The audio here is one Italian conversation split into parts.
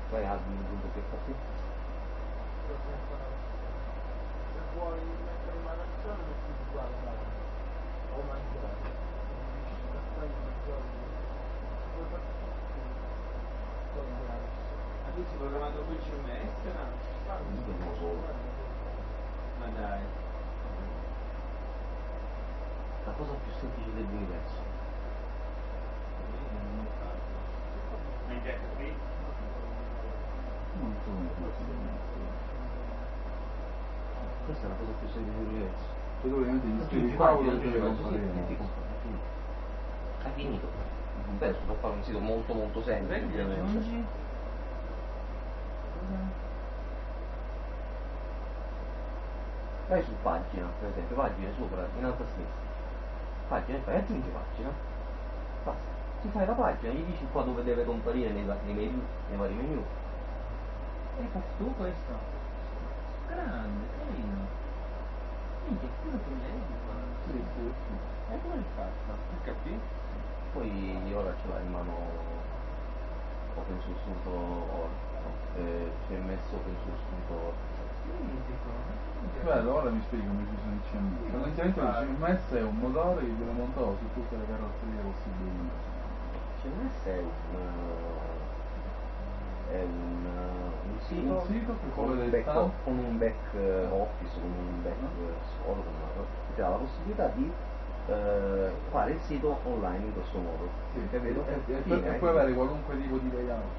vai admin.pkt. Se vuoi mettere una versione metti uguale o maggiore, dici castelli maggiori, puoi fare tutto togli la versione. Ma tu sei programmato col CMS? Ma dai. La cosa più semplice dell'universo. Ma in PHP? Non sono Questa è la cosa più semplice dell'universo. cioè tu ovviamente gli scrivi qua o lo devi comparire? Hai finito. Adesso per fare un sito molto molto semplice. Vai su pagina, per esempio, pagine sopra, in alto a sinistra. Pagina e fai aggiungi pagina. Basta. Ti fai la pagina, gli dici qua dove deve comparire nei vari menu. E hai fatto tu questo? Grande, carino. Minchia, quello che mi hai fatto. Sì. E come l'hai fatto? PHP? Poi ora ce l'hai in mano opensource.org, cmsopensource.org. Bello, ora mi spieghi come si usa il CMS. Fondamentalmente il CMS è un motore che viene montato su tutte le carrozzerie possibili. CMS è un sito con un back office, con un back solo, che ti dà la possibilità di fare il sito online in questo modo. Sì, capito? E puoi avere qualunque tipo di layout.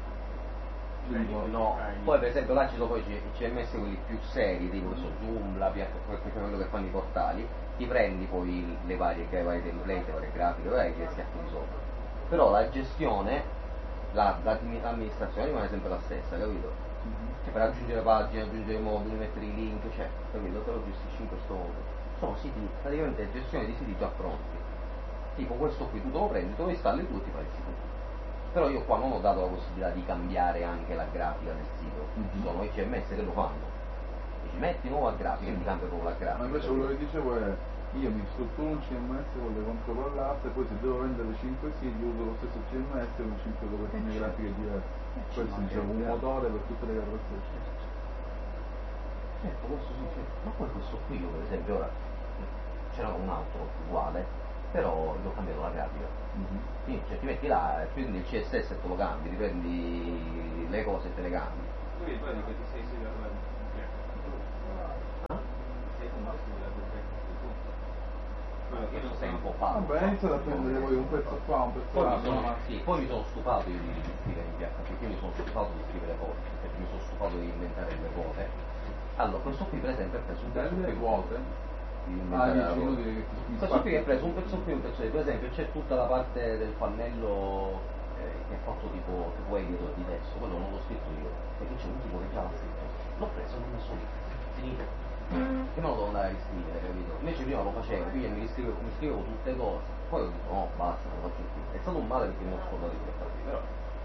No, poi per esempio là ci sono poi i CMS quelli più seri, tipo Joomla, quello che fanno i portali, ti prendi poi le varie template, le varie grafiche, che schiaffi di sopra. Però la gestione, l'amministrazione rimane sempre la stessa, capito? Cioè per aggiungere pagine, aggiungere moduli, mettere i link, cioè, capito? Te lo gestisci in questo modo. Sono siti, praticamente gestione di siti già pronti. Tipo questo qui tu te lo prendi, te lo installi tu e ti fai il sito. Però io qua non ho dato la possibilità di cambiare anche la grafica del sito. Ci sono i CMS che lo fanno. Dici metti nuova grafica e ti cambia proprio la grafica. Ma invece quello che dicevo è io mi strutturo un CMS con le controllate e poi se devo vendere 5 siti uso lo stesso CMS con 5 copertine grafiche diverse. Questo diciamo un motore per tutte le carrozzerie. Certo, questo sì, certo. Ma poi questo qui io per esempio ora c'era un altro uguale, però gli ho cambiato la grafica. Quindi cioè, ti metti là, prendi il CSS e te lo cambi, ti prendi le cose e te le cambi. Tu mi poi di che ti sei studiato la sei comunque studiato il Quello tempo fa. Vabbè, iniziate a prendere poi un pezzo qua, un pezzo là. Poi mi sono stufato io di scrivere in PHP, perché mi sono stufato di scrivere cose, perché mi sono stufato di inventare le cose. Allora, questo qui per esempio è preso un pezzo Delle più vuote. Questo qui è preso un pezzo più, un pezzo di, per esempio c'è tutta la parte del pannello che è fatto tipo editor di testo, quello non l'ho scritto io, perché c'è un tipo che già l'ha scritto, l'ho preso e l'ho messo lì, finito. Che me lo devo andare a riscrivere, capito? Invece prima lo facevo, io mi scrivevo tutte cose, poi ho detto no, basta, lo faccio più. È stato un male perché mi ho scordato di PHP,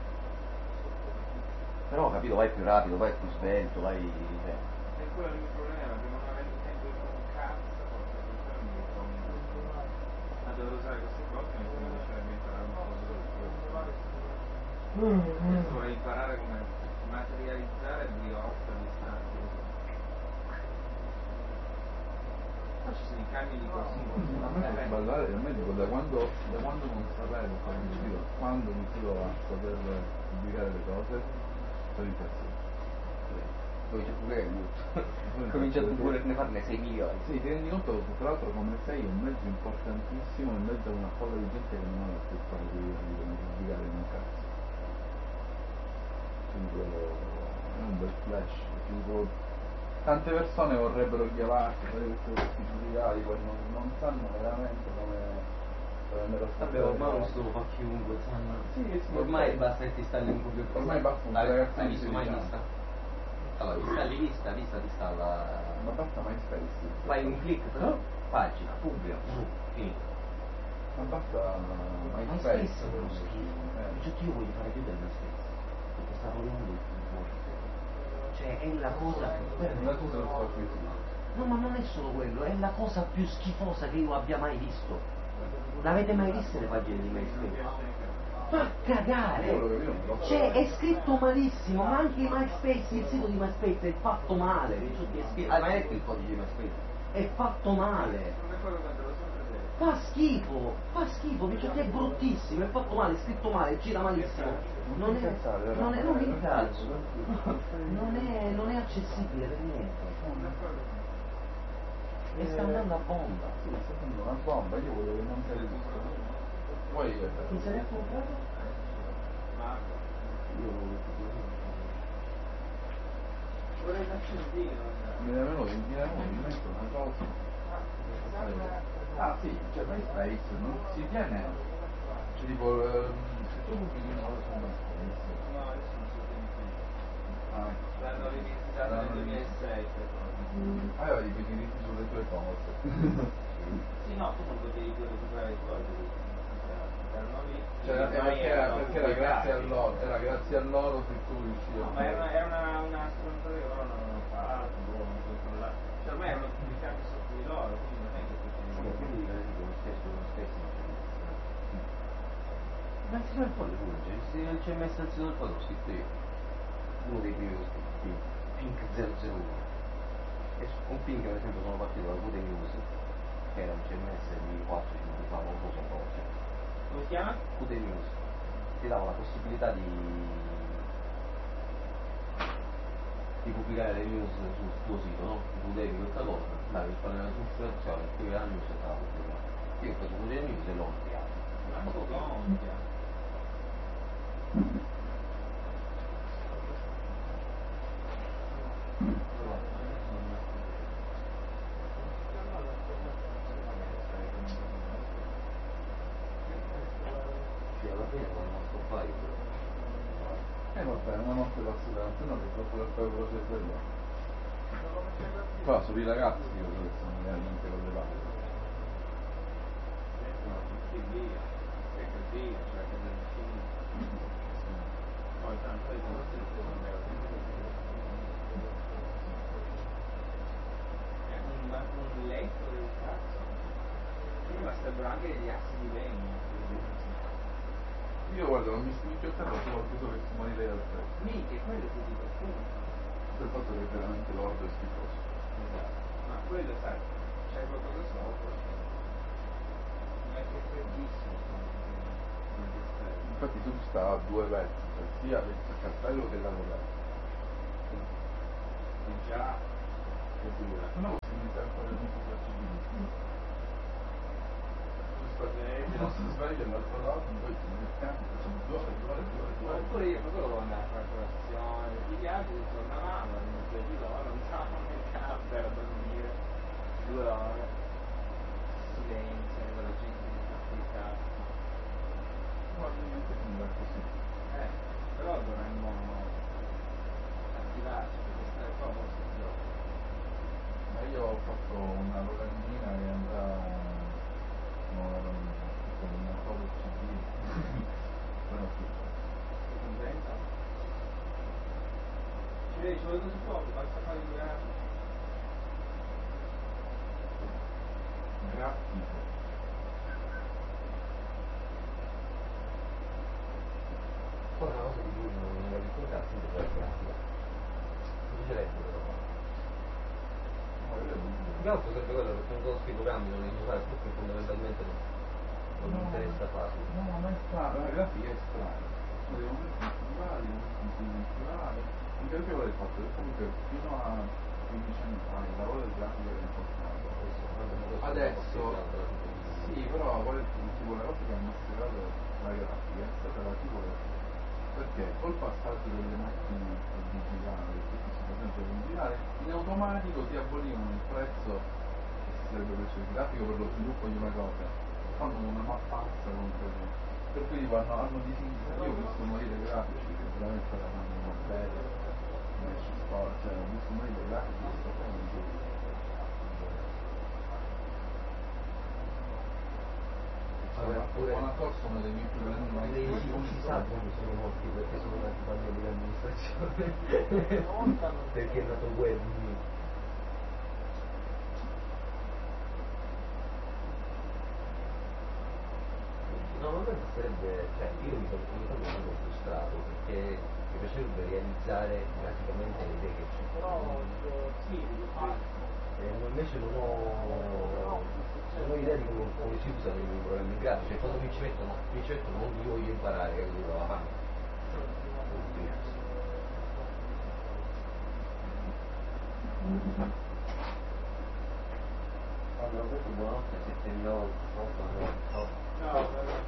però capito, vai più rapido, vai più svelto, vai. E quello è il mio problema, che non avendo tempo di fare un cazzo, ma dovrò usare queste cose e mi piacerebbe imparare un po' adesso vorrei imparare come materializzare blocchi a distanza. Ci sono i camion di così. A me fa sballare, a me dico da quando non sapevo fare il sito, quando iniziò a saper pubblicare le cose, sono impazzito. Dove c'è pure il cominciato pure a farne 6 milioni. Sì, ti rendi conto tra l'altro come sei un mezzo importantissimo in mezzo a una folla di gente che non ha la stessa possibilità di pubblicare in un cazzo. Quindi è un bel flash, tipo, tante persone vorrebbero chiavarsi, fare questi tutoriali, poi non sanno veramente come andare a Vabbè, ormai questo lo fa chiunque, sì, ormai basta che ti installi un po' più. Ormai basta un ragazzo. Hai visto mai Vista? Allora, installi Vista ti installa. Ma basta MySpace. Fai un clic, però, pagina, pubblica, finito. Ma basta MySpace è uno schifo. Cioè io voglio fare più del MySpace, perché sta rovinando il futuro. Cioè è la cosa più. No, ma non è solo quello, è la cosa più schifosa che io abbia mai visto. L'avete mai viste le pagine di MySpace? Fa cagare! Cioè, è scritto malissimo, ma anche MySpace, il sito di MySpace è fatto male. Hai mai letto il codice di MySpace? È fatto male. Fa schifo, è bruttissimo, è fatto male, è scritto male, gira malissimo. Non è accessibile per niente. E sta andando a bomba. Sì, sta andando una bomba, io voglio che non cade tutto. Poi Chi se l'è comprato? io Vorrei un accendino. mi è venuto in mente una cosa. Ah sì, cioè MySpace non si tiene, cioè tipo se tu pubblichi una cosa su MySpace. No, adesso non so Ah, l'hanno rivisitato nel 2006. aveva i diritti sulle tue cose. Sì, no, tu non potevi più recuperare i soldi. Erano lì. Perché era grazie a loro, che tu riuscivi No, ma era una stronzata che loro non hanno fatto, non controllato. Cioè ormai erano pubblicati sotto di loro, quindi non è che Quindi lo stesso. Ma il sito del foglio pure, c'è messo il sito del foglio, l'ho scritto io. Uno dei primi che ho scritto, Pink 001. E con Pink per esempio sono partito da Good News, che era un CMS di 4-5 anni fa, non so se ancora c'è. come si chiama? Good News ti dava la possibilità di pubblicare le news sul tuo sito, no? Tu devi questa cosa, davi fare la sostituzione, scrivere la news e te la pubblicare. Io ho preso Good News e l'ho ampliato. Sì, alla fine non posso fare. Vabbè, una notte passa davanti a noi che troppo per fare veloce e svegliare. Qua sono i ragazzi che sono veramente con le palle. Un letto del cazzo. Ma sarebbero anche degli assi di legno. Io guarda, non mi spicciottato su qualcosa che si morire dal prezzo. Minchia, quello è più di qualcuno. Il fatto che è veramente lordo e schifoso. Esatto. Ma quello sai, c'è qualcosa sopra. Non è che è freddissimo. Infatti tu sta a due pezzi, cioè sia il castello che la coperta. E già è dura. No, si inizia a fare molto facilissimo. Non si sveglia l'altro lato, poi ti mettiamo, facciamo 2 ore. Oppure io proprio devo andare a fare colazione, di viaggio e tornavamo, all'inizio di loro, andavamo nel camper a dormire 2 ore, silenzio, con la gente che sta sul cazzo. Probabilmente finirà così. Però dovremmo attivarci perché stare qua non si può. Ma io ho fatto una locandina che andrà con una foto CD. Però sì. Sei contento? Ci vuole così poco, basta fare 2 anni. Grazie. Poi una cosa di cui non mi ricordo sempre per la grafica. Mi piacerebbe però fare. Più che altro sempre quello perché non conosco i programmi, non li so fare perché fondamentalmente non mi interessa farli. No, ma è strano, la grafica è strana. Devo mettere culturali, anche perché vuole il fatto che comunque fino a 15 anni fa il lavoro del grafico era importante. Adesso sì, però poi tipo la cosa che ha mostrato la grafica è stata la tipo perché col passaggio delle macchine al digitale, tutti si presentano al digitale, in automatico ti abolivano il prezzo che sarebbe preso il grafico per lo sviluppo di una cosa, fanno una mappazza comunque, per cui hanno disintegrato. Io ho visto morire grafici che veramente la fanno una bella, cioè ho visto morire grafici che sto facendo. Buona forza uno dei miei più grandi Dei maestri non si sa quando sono morti perché sono nati bambini dell'amministrazione perché è nato web. No, ma piacerebbe, cioè io mi sono molto frustrato perché mi piacerebbe realizzare praticamente le idee che c'è. Però sì, Invece non ho idea di come si usano i programmi grafici, cioè quando mi ci mettono non li voglio imparare, capito? La mano. Allora, questo buonanotte, 7.000 no,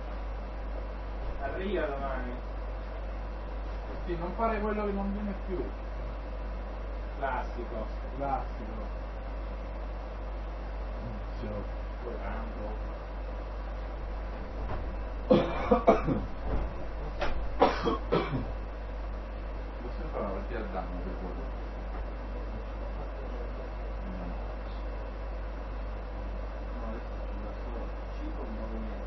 arriva domani. Sì, non fare quello che non viene più. Classico. Classico. Possiamo fare una partita a danno per quello. No, adesso ci da solo 5 movimenti.